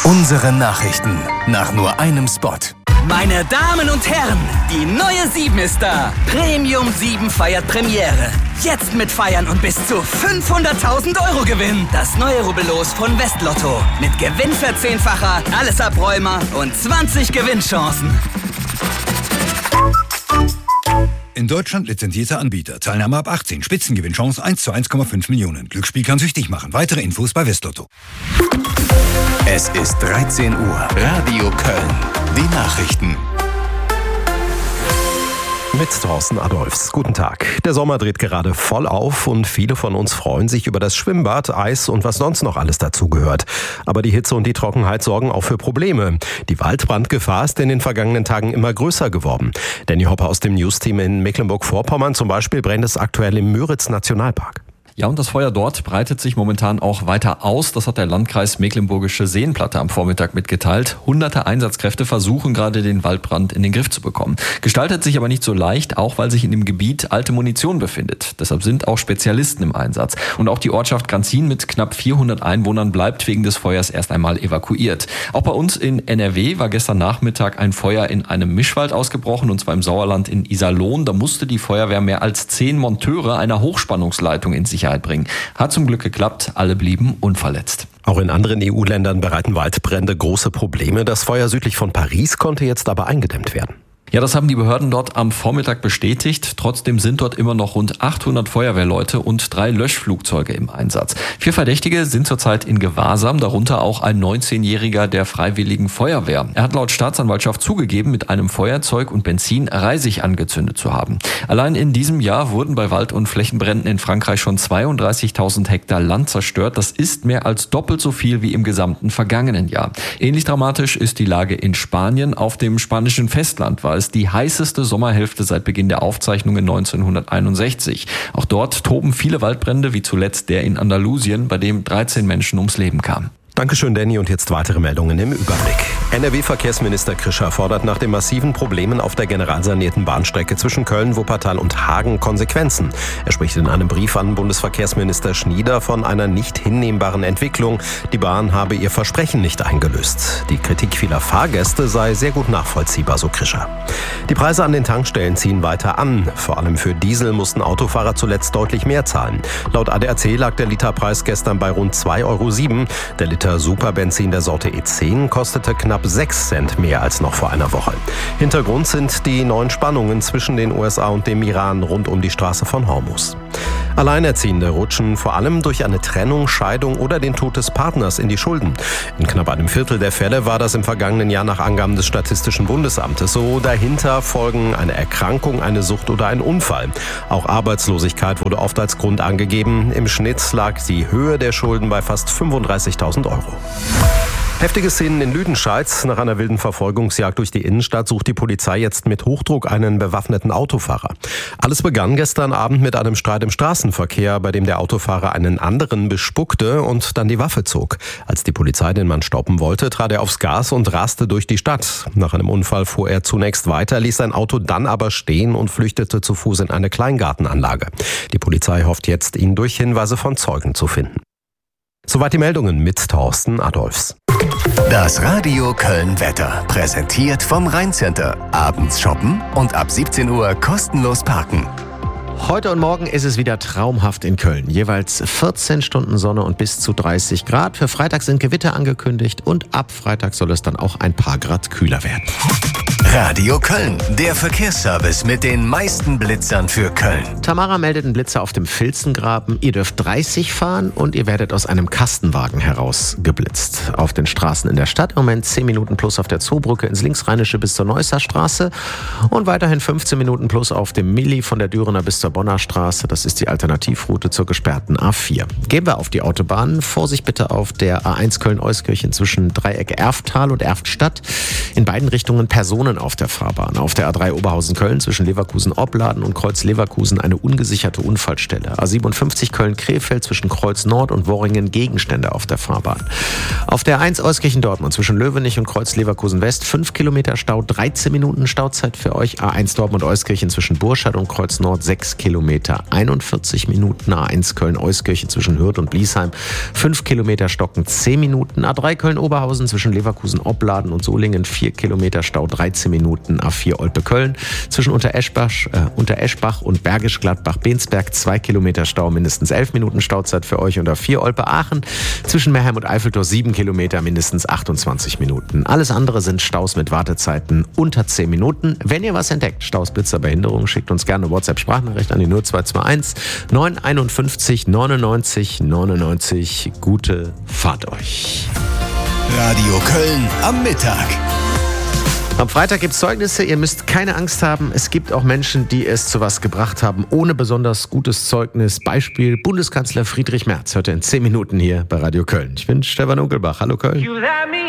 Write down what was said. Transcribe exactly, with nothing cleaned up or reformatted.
Unsere Nachrichten nach nur einem Spot. Meine Damen und Herren, die neue sieben ist da. Premium sieben feiert Premiere. Jetzt mit Feiern und bis zu fünfhunderttausend Euro Gewinn. Das neue Rubbellos von Westlotto. Mit Gewinnverzehnfacher, alles Abräumer und zwanzig Gewinnchancen. In Deutschland lizenzierter Anbieter. Teilnahme ab achtzehn. Spitzengewinnchance eins zu eins Komma fünf Millionen. Glücksspiel kann süchtig machen. Weitere Infos bei Westlotto. Es ist dreizehn Uhr. Radio Köln. Die Nachrichten. Mit Thorsten Adolfs. Guten Tag. Der Sommer dreht gerade voll auf und viele von uns freuen sich über das Schwimmbad, Eis und was sonst noch alles dazugehört. Aber die Hitze und die Trockenheit sorgen auch für Probleme. Die Waldbrandgefahr ist in den vergangenen Tagen immer größer geworden. Danny Hopper aus dem News-Team in Mecklenburg-Vorpommern zum Beispiel brennt es aktuell im Müritz-Nationalpark. Ja, und das Feuer dort breitet sich momentan auch weiter aus. Das hat der Landkreis Mecklenburgische Seenplatte am Vormittag mitgeteilt. Hunderte Einsatzkräfte versuchen gerade, den Waldbrand in den Griff zu bekommen. Gestaltet sich aber nicht so leicht, auch weil sich in dem Gebiet alte Munition befindet. Deshalb sind auch Spezialisten im Einsatz. Und auch die Ortschaft Granzin mit knapp vierhundert Einwohnern bleibt wegen des Feuers erst einmal evakuiert. Auch bei uns in N R W war gestern Nachmittag ein Feuer in einem Mischwald ausgebrochen, und zwar im Sauerland in Iserlohn. Da musste die Feuerwehr mehr als zehn Monteure einer Hochspannungsleitung in Sicherheit bringen. Hat zum Glück geklappt, alle blieben unverletzt. Auch in anderen E U-Ländern bereiten Waldbrände große Probleme. Das Feuer südlich von Paris konnte jetzt aber eingedämmt werden. Ja, das haben die Behörden dort am Vormittag bestätigt. Trotzdem sind dort immer noch rund achthundert Feuerwehrleute und drei Löschflugzeuge im Einsatz. Vier Verdächtige sind zurzeit in Gewahrsam, darunter auch ein neunzehnjähriger der Freiwilligen Feuerwehr. Er hat laut Staatsanwaltschaft zugegeben, mit einem Feuerzeug und Benzin Reisig angezündet zu haben. Allein in diesem Jahr wurden bei Wald- und Flächenbränden in Frankreich schon zweiunddreißigtausend Hektar Land zerstört. Das ist mehr als doppelt so viel wie im gesamten vergangenen Jahr. Ähnlich dramatisch ist die Lage in Spanien. Auf dem spanischen Festland war es die heißeste Sommerhälfte seit Beginn der Aufzeichnungen neunzehnhunderteinundsechzig. Auch dort toben viele Waldbrände, wie zuletzt der in Andalusien, bei dem dreizehn Menschen ums Leben kamen. Dankeschön, Danny. Und jetzt weitere Meldungen im Überblick. N R W-Verkehrsminister Krischer fordert nach den massiven Problemen auf der generalsanierten Bahnstrecke zwischen Köln, Wuppertal und Hagen Konsequenzen. Er spricht in einem Brief an Bundesverkehrsminister Schnieder von einer nicht hinnehmbaren Entwicklung. Die Bahn habe ihr Versprechen nicht eingelöst. Die Kritik vieler Fahrgäste sei sehr gut nachvollziehbar, so Krischer. Die Preise an den Tankstellen ziehen weiter an. Vor allem für Diesel mussten Autofahrer zuletzt deutlich mehr zahlen. Laut A D A C lag der Literpreis gestern bei rund zwei Euro sieben. Der Liter Superbenzin der Sorte E zehn kostete knapp sechs Cent mehr als noch vor einer Woche. Hintergrund sind die neuen Spannungen zwischen den U S A und dem Iran rund um die Straße von Hormuz. Alleinerziehende rutschen vor allem durch eine Trennung, Scheidung oder den Tod des Partners in die Schulden. In knapp einem Viertel der Fälle war das im vergangenen Jahr nach Angaben des Statistischen Bundesamtes so. Dahinter folgen eine Erkrankung, eine Sucht oder ein Unfall. Auch Arbeitslosigkeit wurde oft als Grund angegeben. Im Schnitt lag die Höhe der Schulden bei fast fünfunddreißigtausend Euro. Heftige Szenen in Lüdenscheid. Nach einer wilden Verfolgungsjagd durch die Innenstadt sucht die Polizei jetzt mit Hochdruck einen bewaffneten Autofahrer. Alles begann gestern Abend mit einem Streit im Straßenverkehr, bei dem der Autofahrer einen anderen bespuckte und dann die Waffe zog. Als die Polizei den Mann stoppen wollte, trat er aufs Gas und raste durch die Stadt. Nach einem Unfall fuhr er zunächst weiter, ließ sein Auto dann aber stehen und flüchtete zu Fuß in eine Kleingartenanlage. Die Polizei hofft jetzt, ihn durch Hinweise von Zeugen zu finden. Soweit die Meldungen mit Thorsten Adolfs. Das Radio Köln Wetter, präsentiert vom Rhein-Center. Abends shoppen und ab siebzehn Uhr kostenlos parken. Heute und morgen ist es wieder traumhaft in Köln. Jeweils vierzehn Stunden Sonne und bis zu dreißig Grad. Für Freitag sind Gewitter angekündigt und ab Freitag soll es dann auch ein paar Grad kühler werden. Radio Köln, der Verkehrsservice mit den meisten Blitzern für Köln. Tamara meldet einen Blitzer auf dem Filzengraben. Ihr dürft dreißig fahren und ihr werdet aus einem Kastenwagen heraus geblitzt. Auf den Straßen in der Stadt im Moment zehn Minuten plus auf der Zoobrücke ins Linksrheinische bis zur Neusser Straße und weiterhin fünfzehn Minuten plus auf dem Milli von der Dürener bis zur Bonner Straße. Das ist die Alternativroute zur gesperrten A vier. Gehen wir auf die Autobahn. Vorsicht bitte auf der A eins Köln-Euskirchen zwischen Dreieck Erftal und Erftstadt. In beiden Richtungen Personen auf der Fahrbahn. Auf der A drei Oberhausen-Köln zwischen Leverkusen-Opladen und Kreuz-Leverkusen eine ungesicherte Unfallstelle. A siebenundfünfzig Köln-Krefeld zwischen Kreuz-Nord und Worringen Gegenstände auf der Fahrbahn. Auf der A eins Euskirchen-Dortmund zwischen Löwenich und Kreuz-Leverkusen-West fünf Kilometer Stau, dreizehn Minuten Stauzeit für euch. A eins Dortmund-Euskirchen zwischen Burscheid und Kreuz-Nord sechs sechs Kilometer einundvierzig Minuten. A eins Köln-Euskirchen zwischen Hürth und Bliesheim fünf Kilometer Stocken zehn Minuten. A drei Köln-Oberhausen zwischen Leverkusen-Opladen und Solingen vier Kilometer Stau dreizehn Minuten. A vier Olpe-Köln zwischen Untereschbach, äh, Untereschbach und Bergisch Gladbach-Bensberg zwei Kilometer Stau, mindestens elf Minuten Stauzeit für euch. Und A vier Olpe-Aachen zwischen Merheim und Eifeltor sieben Kilometer, mindestens achtundzwanzig Minuten. Alles andere sind Staus mit Wartezeiten unter zehn Minuten. Wenn ihr was entdeckt, Staus, Blitzer, Behinderung, schickt uns gerne eine WhatsApp-Sprachnachricht an die null zwei zwei eins neun einundfünfzig neunundneunzig neunundneunzig. Gute Fahrt euch. Radio Köln am Mittag. Am Freitag gibt es Zeugnisse, ihr müsst keine Angst haben. Es gibt auch Menschen, die es zu was gebracht haben, ohne besonders gutes Zeugnis. Beispiel Bundeskanzler Friedrich Merz, hört ihr in zehn Minuten hier bei Radio Köln. Ich bin Stefan Unkelbach. Hallo Köln.